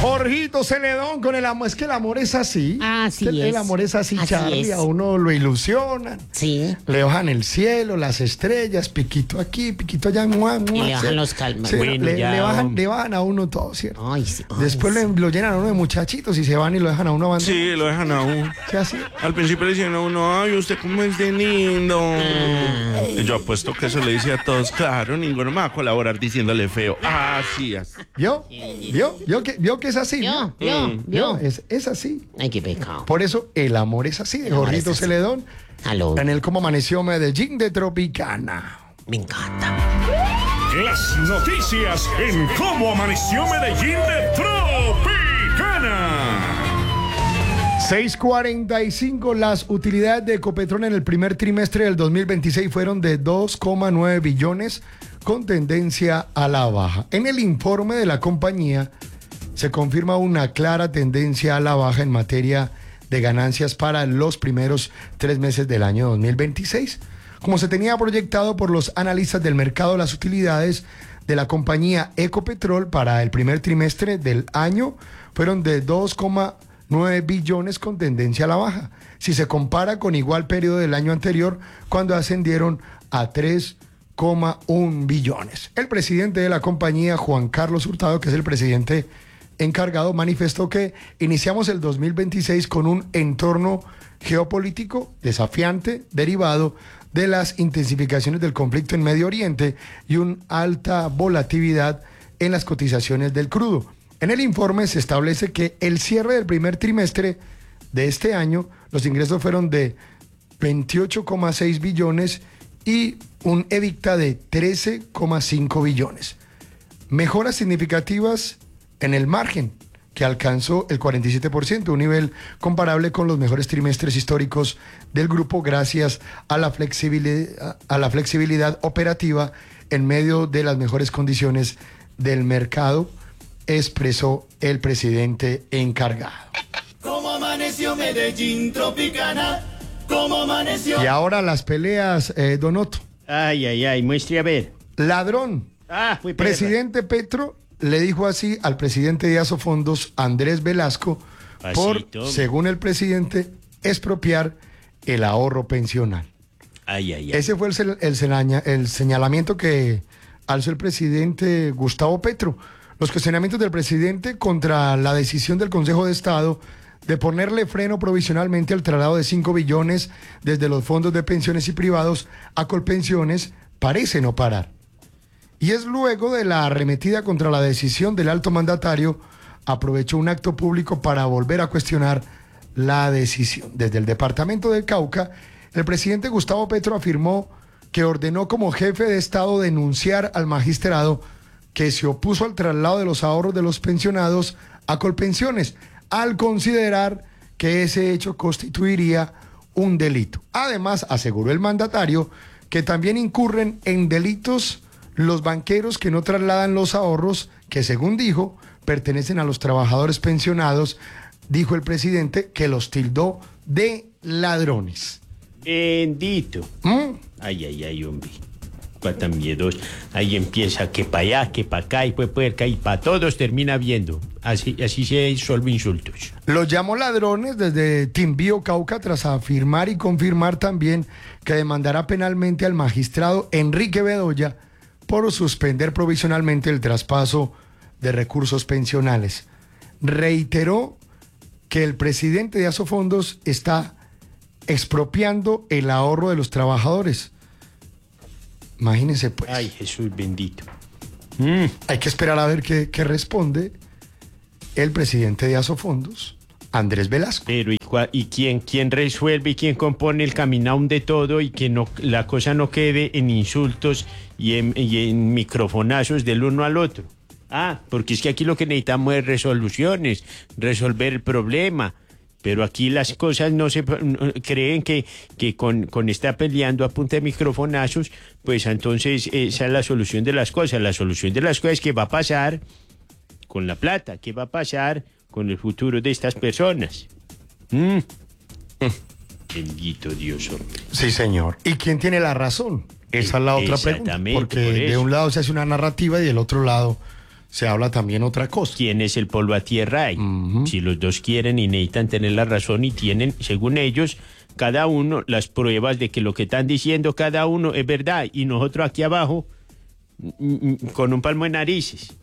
Jorgito Celedón con el amor. Es que el amor es así. Así el es. amor es así, Así Charlie. es. A uno lo ilusionan. Sí. Le bajan el cielo, las estrellas, piquito aquí, piquito allá. Mua, mua, Y le bajan sí. los calmas. Sí, Bueno, le ya, bajan a uno todo, ¿cierto? Ay, sí. Ay, Después sí. lo llenan a uno de muchachitos y se van y lo dejan a uno abandonado. Sí, lo dejan a uno. ¿Sí, así? Al principio le dicen a uno, ay, usted cómo es de lindo. Y yo apuesto que eso le dice a todos, claro, ninguno me va a colaborar diciéndole feo. Así es. ¿Vio? ¿Vio que es así? Vio. Es así. Ay, qué pecado. Por eso el amor es así, de El amor Jorgito es así. Celedón. Aló. En el Cómo Amaneció Medellín de Tropicana. Me encanta. Las noticias en Cómo Amaneció Medellín de Tropicana. 6:45, las utilidades de Ecopetrol en el primer trimestre del 2026 fueron de 2,9 billones con tendencia a la baja. En el informe de la compañía se confirma una clara tendencia a la baja en materia de ganancias para los primeros 3 meses del año 2026. Como se tenía proyectado por los analistas del mercado, las utilidades de la compañía Ecopetrol para el primer trimestre del año fueron de 2,9 billones con tendencia a la baja, si se compara con igual periodo del año anterior, cuando ascendieron a 3,1 billones. El presidente de la compañía, Juan Carlos Hurtado, que es el presidente encargado, manifestó que iniciamos el 2026 con un entorno geopolítico desafiante derivado de las intensificaciones del conflicto en Medio Oriente y una alta volatilidad en las cotizaciones del crudo. En el informe se establece que el cierre del primer trimestre de este año, los ingresos fueron de 28,6 billones y un EBITDA de 13,5 billones. Mejoras significativas en el margen, que alcanzó el 47%, un nivel comparable con los mejores trimestres históricos del grupo, gracias a la flexibilidad operativa en medio de las mejores condiciones del mercado, expresó el presidente encargado. Como amaneció Medellín Tropicana, como amaneció. Y ahora las peleas, Donoto. Ay, muestre a ver. Ladrón. Fui perra. Presidente Petro le dijo así al presidente de Asofondos, Andrés Velasco, por, Pasito. según el presidente, expropiar el ahorro pensional. Ay. Ese fue el señalamiento que alzó el presidente Gustavo Petro. Los cuestionamientos del presidente contra la decisión del Consejo de Estado de ponerle freno provisionalmente al traslado de 5 billones desde los fondos de pensiones y privados a Colpensiones parece no parar. Y es luego de la arremetida contra la decisión del alto mandatario, aprovechó un acto público para volver a cuestionar la decisión. Desde el departamento del Cauca, el presidente Gustavo Petro afirmó que ordenó como jefe de Estado denunciar al magistrado que se opuso al traslado de los ahorros de los pensionados a Colpensiones, al considerar que ese hecho constituiría un delito. Además, aseguró el mandatario que también incurren en delitos los banqueros que no trasladan los ahorros que, según dijo, pertenecen a los trabajadores pensionados. Dijo el presidente que los tildó de ladrones. Bendito. Ay, hombre. Cuánta miedos. Ahí empieza que para allá, que para acá, y pues puerca, y para todos termina viendo. Así se disuelven insultos. Los llamó ladrones desde Timbío, Cauca, tras afirmar y confirmar también que demandará penalmente al magistrado Enrique Bedoya por suspender provisionalmente el traspaso de recursos pensionales. Reiteró que el presidente de Asofondos está expropiando el ahorro de los trabajadores. Imagínense, pues. Ay, Jesús bendito. Hay que esperar a ver qué responde el presidente de Asofondos, Andrés Velasco. Pero ¿y quién resuelve y quién compone el caminón de todo y que no, la cosa no quede en insultos y en microfonazos del uno al otro? Porque es que aquí lo que necesitamos es resoluciones, resolver el problema. Pero aquí las cosas no creen que con estar peleando a punta de microfonazos, pues entonces esa es la solución de las cosas. La solución de las cosas es qué va a pasar con la plata, qué va a pasar con el futuro de estas personas. Bendito Dios, hombre. Sí, señor. ¿Y quién tiene la razón? Esa es la otra pregunta. Porque por de eso. un lado se hace una narrativa y del otro lado se habla también otra cosa. ¿Quién es el polvo a tierra ahí? Si los dos quieren y necesitan tener la razón y tienen, según ellos, cada uno las pruebas de que lo que están diciendo cada uno es verdad y nosotros aquí abajo con un palmo de narices.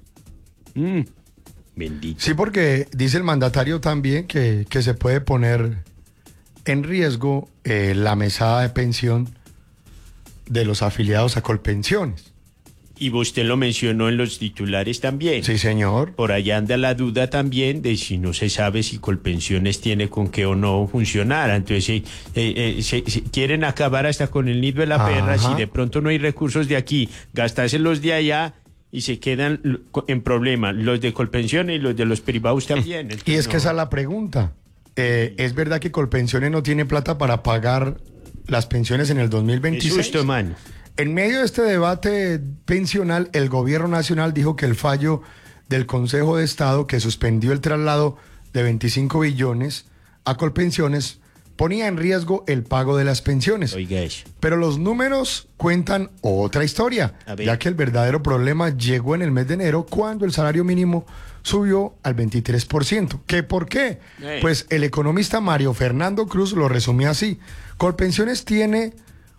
Bendito. Sí, porque dice el mandatario también que se puede poner en riesgo la mesada de pensión de los afiliados a Colpensiones. Y usted lo mencionó en los titulares también. Sí, señor. Por allá anda la duda también de si no se sabe si Colpensiones tiene con qué o no funcionar. Entonces, quieren acabar hasta con el nido de la perra. Si de pronto no hay recursos de aquí, gastárselos de allá y se quedan en problema los de Colpensiones y los de los privados también. Entonces, y es que esa es la pregunta. ¿Es verdad que Colpensiones no tiene plata para pagar las pensiones en el 2026? Es justo, mano. En medio de este debate pensional, el gobierno nacional dijo que el fallo del Consejo de Estado que suspendió el traslado de 25 billones a Colpensiones ponía en riesgo el pago de las pensiones. Oiga eso. Pero los números cuentan otra historia, ya que el verdadero problema llegó en el mes de enero cuando el salario mínimo subió al 23%. ¿Qué por qué? Pues el economista Mario Fernando Cruz lo resumía así. Colpensiones tiene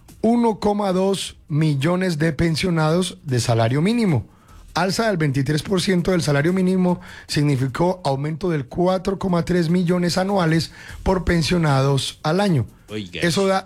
1,2 millones de pensionados de salario mínimo. Alza del 23% del salario mínimo significó aumento del 4,3 millones anuales por pensionados al año. Oiga. Eso da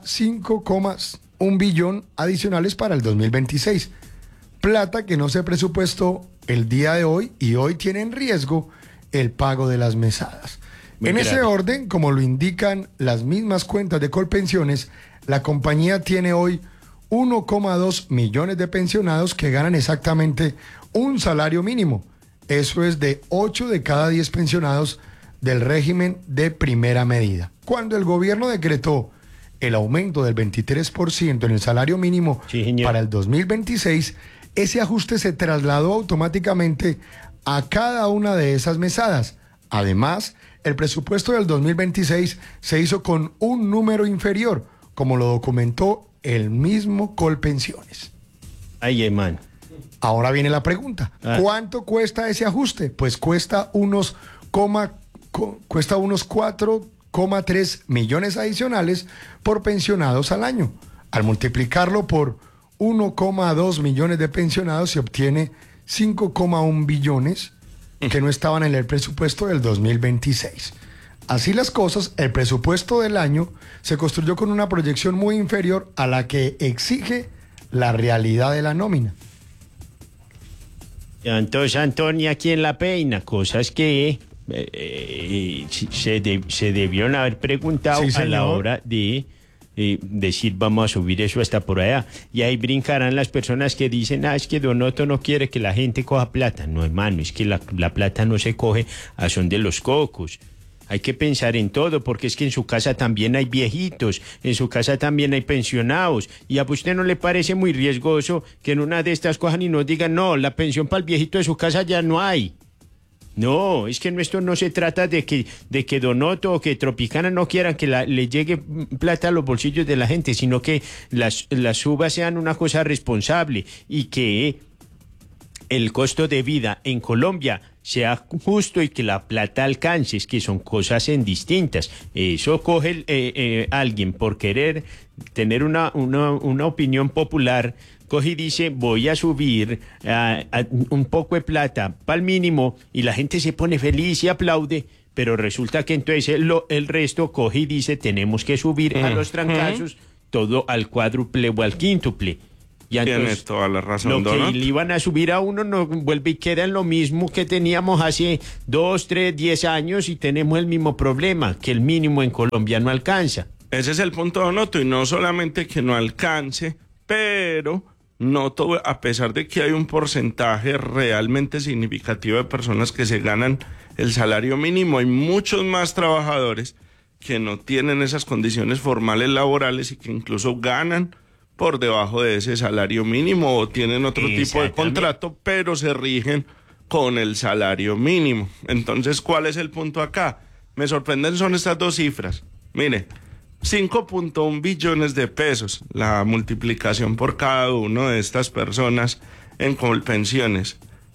5,1 billón adicionales para el 2026. Plata que no se presupuestó el día de hoy y hoy tiene en riesgo el pago de las mesadas. En ese orden, como lo indican las mismas cuentas de Colpensiones, la compañía tiene hoy 1,2 millones de pensionados que ganan exactamente un salario mínimo. Eso es de 8 de cada 10 pensionados del régimen de primera medida. Cuando el gobierno decretó el aumento del 23% en el salario mínimo para el 2026, ese ajuste se trasladó automáticamente a cada una de esas mesadas. Además, el presupuesto del 2026 se hizo con un número inferior, como lo documentó el mismo Colpensiones. Ay, hermano. Ahora viene la pregunta. ¿Cuánto cuesta ese ajuste? Pues cuesta unos 4,3 millones adicionales por pensionados al año. Al multiplicarlo por 1,2 millones de pensionados se obtiene 5,1 billones que no estaban en el presupuesto del 2026. Así las cosas, el presupuesto del año se construyó con una proyección muy inferior a la que exige la realidad de la nómina. Entonces, Antonia, ¿quién la peina? Cosas que se debieron haber preguntado a la hora de decir vamos a subir eso hasta por allá. Y ahí brincarán las personas que dicen, es que Donoto no quiere que la gente coja plata. No, hermano, es que la plata no se coge a son de los cocos. Hay que pensar en todo, porque es que en su casa también hay viejitos, en su casa también hay pensionados. ¿Y a usted no le parece muy riesgoso que en una de estas cojan y nos digan, no, la pensión para el viejito de su casa ya no hay? No, es que esto no se trata de que Donoto o que Tropicana no quieran que le llegue plata a los bolsillos de la gente, sino que las subas sean una cosa responsable y que el costo de vida en Colombia sea justo y que la plata alcance, es que son cosas en distintas. Eso coge alguien por querer tener una opinión popular, coge y dice voy a subir un poco de plata para el mínimo y la gente se pone feliz y aplaude, pero resulta que entonces el resto coge y dice tenemos que subir a los trancazos todo al cuádruple o al quíntuple. Tienes toda la razón, lo que Donald. le iban a subir a uno no vuelve y queda en lo mismo que teníamos hace 2, 3, 10 años y tenemos el mismo problema, que el mínimo en Colombia no alcanza. Ese es el punto, Donoto, y no solamente que no alcance, pero noto, a pesar de que hay un porcentaje realmente significativo de personas que se ganan el salario mínimo, hay muchos más trabajadores que no tienen esas condiciones formales laborales y que incluso ganan por debajo de ese salario mínimo o tienen otro tipo de contrato, pero se rigen con el salario mínimo. Entonces, ¿cuál es el punto acá? Me sorprenden son estas dos cifras. Mire, 5.1 billones de pesos, la multiplicación por cada uno de estas personas en Colpensiones.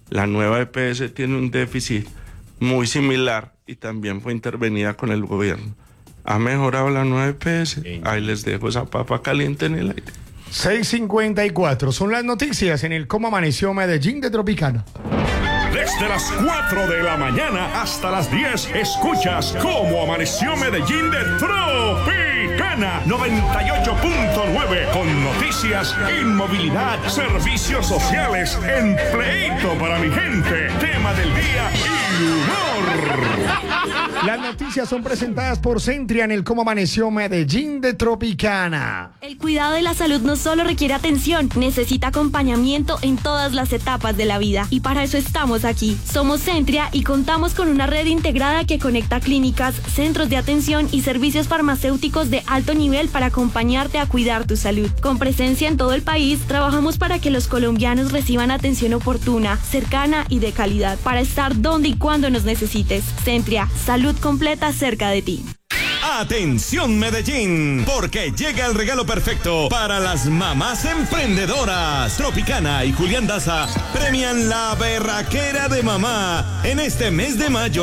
La nueva EPS tiene un déficit muy similar y también fue intervenida con el gobierno. ¿Ha mejorado la nueva EPS? Ahí les dejo esa papa caliente en el aire. 6:54. Son las noticias en el Cómo Amaneció Medellín de Tropicana. Desde las 4 de la mañana hasta las 10, escuchas Cómo Amaneció Medellín de Tropicana 98.9, con noticias, inmovilidad, servicios sociales, empleito para mi gente, tema del día y humor. Las noticias son presentadas por Centria en el Cómo Amaneció Medellín de Tropicana. El cuidado de la salud no solo requiere atención, necesita acompañamiento en todas las etapas de la vida. Y para eso estamos aquí. Somos Centria y contamos con una red integrada que conecta clínicas, centros de atención y servicios farmacéuticos de alto nivel para acompañarte a cuidar tu salud. Con presencia en todo el país, trabajamos para que los colombianos reciban atención oportuna, cercana y de calidad, para estar donde y cuando nos necesites. Centria, salud completa cerca de ti. Atención Medellín, porque llega el regalo perfecto para las mamás emprendedoras. Tropicana y Julián Daza premian la berraquera de mamá en este mes de mayo.